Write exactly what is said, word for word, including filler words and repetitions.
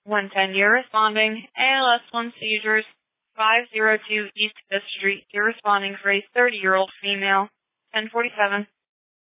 one ten, you're responding. A L S one seizures, five oh two East fifth Street. You're responding for a thirty-year-old female. ten forty-seven.